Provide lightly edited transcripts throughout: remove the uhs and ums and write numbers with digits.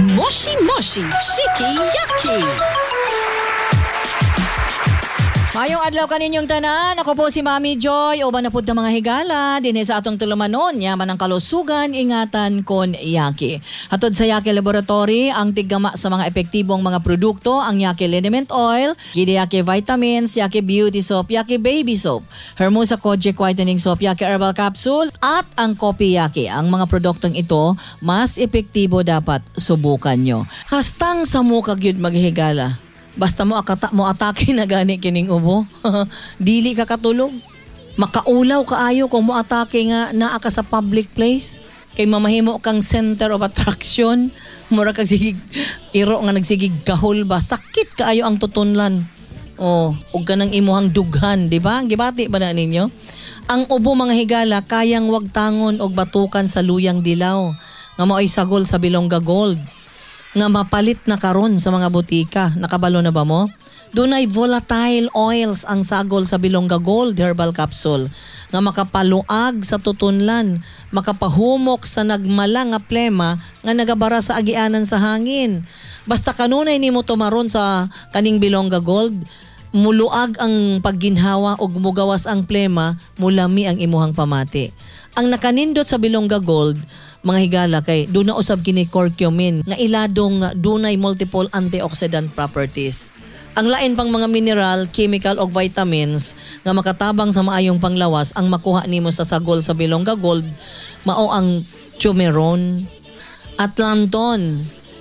Moshi Moshi Shiki-Yaki. Mayong adlaw kaninyong tanan, ako po si Mami Joy, uban na pud ng mga higala, dinhi sa atong tulumanon, yaman ang kalusugan, ingatan kon Yaki. Hatod sa Yaki Laboratory, ang tiggama sa mga epektibong mga produkto, ang Yaki Liniment Oil, Gide Yaki Vitamins, Yaki Beauty Soap, Yaki Baby Soap, Hermosa Kojic Whitening Soap, Yaki Herbal Capsule, at ang Kopi Yaki. Ang mga produktong ito, mas epektibo dapat subukan nyo. Hastang sa mukha gyud maghigala. Basta mo atake na gani kining ubo. Dili ka katulog. Makaulaw kaayo kung mo atake nga naa ka sa public place. Kay mamahimo kang center of attraction. Mura kag sigig iro nga nagsigig gahol ba. Sakit kaayo ang tutunlan. Oh, ug kanang imuhang dughan, di ba? Gibati ba na ninyo? Ang ubo mga higala kayang wagtangon og batukan sa luyang dilaw. Nga mao'y sagol sa Bilongga Gold. Nga mapalit na karon sa mga butika. Nakabalo na ba mo? Dunay volatile oils ang sagol sa Bilongga Gold Herbal Capsule. Nga makapaluag sa tutunlan, makapahumok sa nagmala nga plema nga nagabara sa agianan sa hangin. Basta kanunay nimo tumaron sa kaning Bilongga Gold, muluag ang pagginhawa o mugawas ang plema, mulami ang imuhang pamati. Ang nakanindot sa Bilongga Gold, mga higala kay duna usab kini curcumin nga iladong dunay multiple antioxidant properties. Ang lain pang mga mineral, chemical o vitamins nga makatabang sa maayong panglawas ang makuha nimo sa sagol sa Bilongga Gold mao ang Chumeron, Atlanton,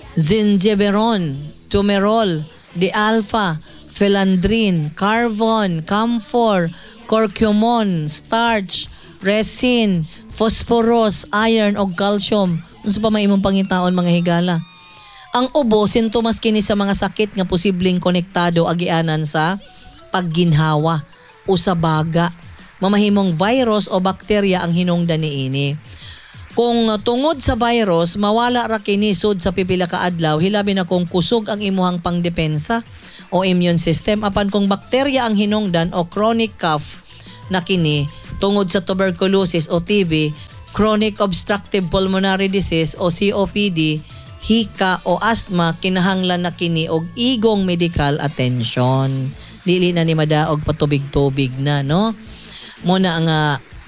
Zingiberon, Tumerol, D-alpha, Philandrin, Carvon, Camphor, Curcumon, starch, resin, phosphorus, iron o calcium. Unsa pa may imong pangitaon mga higala? Ang ubo sintomas kini sa mga sakit nga posibleng konektado agianan sa pagginhawa o sa baga. Mamahimong virus o bakterya ang hinungdan niini. Kung tungod sa virus, mawala ra kini sud sa pipila ka adlaw, hilabi na kung kusog ang imuhang pangdepensa o immune system. Apan kung bakterya ang hinungdan o chronic cough na kini, tungod sa tuberculosis o TB, chronic obstructive pulmonary disease o COPD, hika o asthma, kinahanglan na kini og igong medical attention. Dili na ni madaog patubig-tubig na, no? Muna nga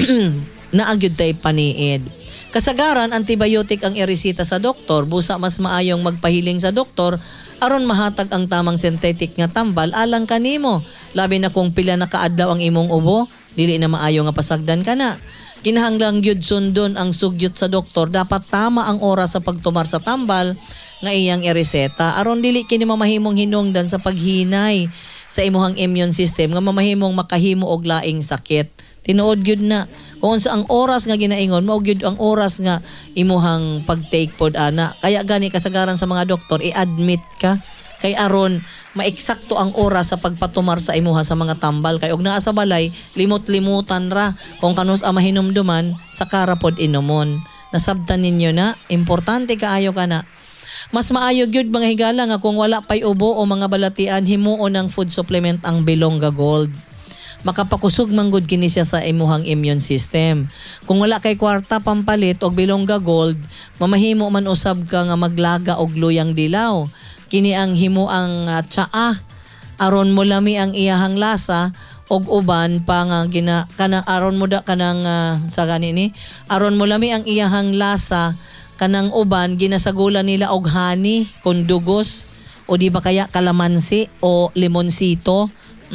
naagyud tay paniid. Kasagaran, antibiotic ang iresita sa doktor, busa mas maayong magpahiling sa doktor aron mahatag ang tamang synthetic nga tambal alang kanimo. Labi na kung pila na kaadlaw ang imong ubo, dili na maayo nga pasagdan ka na. Kinahanglang gyud sundon ang sugyot sa doktor, dapat tama ang oras sa pagtumar sa tambal nga iyang ireseta aron dili kini mamahimong hinungdan sa paghinay sa imuhang immune system nga mamahimong makahimo og laing sakit. Tinuod gyud na kung sa ang oras nga ginaingon mao gyud ang oras nga imuhang pag-take pod ana. Kaya gani kasagaran sa mga doktor i-admit ka kay aron maeksakto ang oras sa pagpatumar sa imuha sa mga tambal kay og naa sa balay limot-limutan ra kung kanus ang mahinumduman sa karapod inumon. Nasabtan ninyo na importante kaayo kana. Mas maayo gyud mga higala nga kung wala pay ubo o mga balatian himuon ng food supplement ang Bilongga Gold. Makapakusog manggod kini siya sa imuhang immune system. Kung wala kay kwarta pampalit og Bilongga Gold, mamahimo man usab ka nga maglaga og luyang dilaw. Kini ang himo ang tsaa aron mo lami ang iyahang lasa og uban pa nga aron mo da kanang sa ganini aron mo lami ang iyahang lasa kanang uban ginasagulan nila og honey kun dugos o di ba kaya kalamansi o limonsito.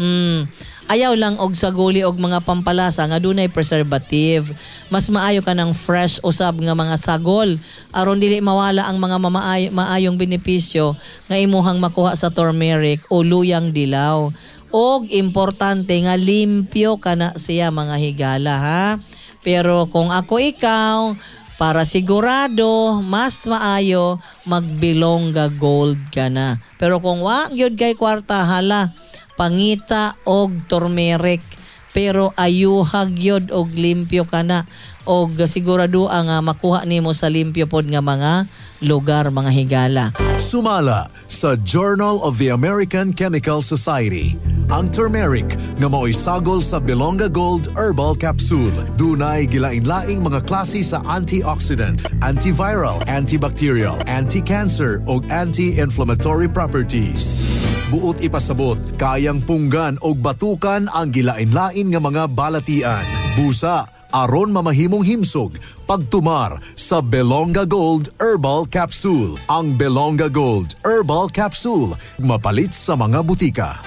Ayaw lang og saguli og mga pampalasa nga dunay preservative. Mas maayo ka ng fresh usab nga mga sagol aron dili mawala ang mga maayong benepisyo nga imuhang makuha sa turmeric o luyang dilaw. Og importante nga limpyo kana siya mga higala ha. Pero kung ako ikaw, para sigurado, mas maayo mag-Bilongga Gold ka na. Pero kung wa gyud kay kwarta, hala, pangita og turmeric. Pero ayuhag yod og limpyo ka na. Og sigurado ang makuha nimo sa limpyo pod nga mga lugar, mga higala. Sumala sa Journal of the American Chemical Society ang turmeric nga mao'y sagol sa Belonga Gold Herbal Capsule. Dunay gilain-laing mga klase sa antioxidant, antiviral, antibacterial, anti-cancer o anti-inflammatory properties. Buot ipasabot, kayang punggan o batukan ang gilain-lain nga mga balatian. Busa, aron mamahimong himsog, pagtumar sa Belonga Gold Herbal Capsule. Ang Belonga Gold Herbal Capsule, mapalit sa mga butika.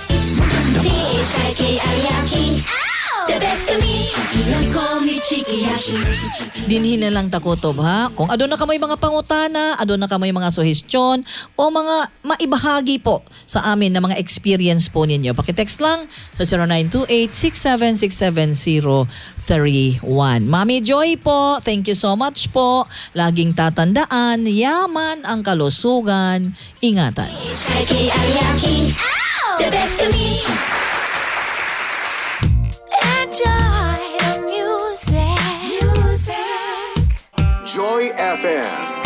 The best kami, call me Chiki Yaki. Dinhin na lang takutob ha. Kung adon na kamay mga pangutana, adon na kamay mga suhestyon o mga maibahagi po sa amin na mga experience po ninyo. Pakitext lang sa 0928-6767031. Mami Joy po, thank you so much po. Laging tatandaan, yaman ang kalusugan. Ingatan. The best kami. Enjoy the music. Joy FM.